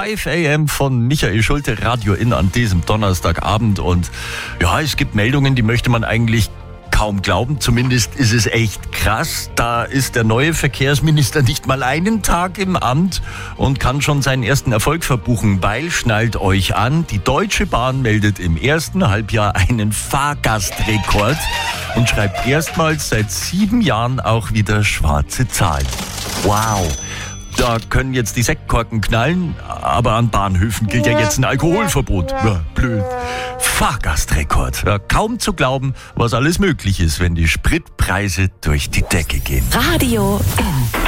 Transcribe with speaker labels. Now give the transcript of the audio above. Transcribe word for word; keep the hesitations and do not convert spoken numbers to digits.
Speaker 1: five a m von Michael Schulte, Radio In an diesem Donnerstagabend. Und ja, es gibt Meldungen, die möchte man eigentlich kaum glauben. Zumindest ist es echt krass. Da ist der neue Verkehrsminister nicht mal einen Tag im Amt und kann schon seinen ersten Erfolg verbuchen, weil, schnallt euch an, die Deutsche Bahn meldet im ersten Halbjahr einen Fahrgastrekord und schreibt erstmals seit sieben Jahren auch wieder schwarze Zahlen. Wow! Da können jetzt die Sektkorken knallen, aber an Bahnhöfen gilt ja jetzt ein Alkoholverbot. Ja, blöd. Fahrgastrekord. Ja, kaum zu glauben, was alles möglich ist, wenn die Spritpreise durch die Decke gehen.
Speaker 2: Radio In.